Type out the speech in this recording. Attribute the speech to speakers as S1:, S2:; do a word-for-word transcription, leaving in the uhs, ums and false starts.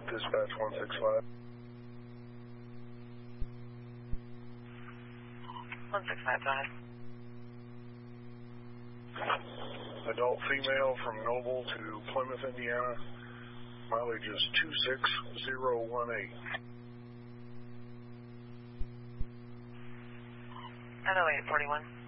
S1: Dispatch one six five.
S2: one six five, go ahead.
S1: Adult female from Noble to Plymouth, Indiana. Mileage is two six zero one eight.
S2: Hello, eight forty-one.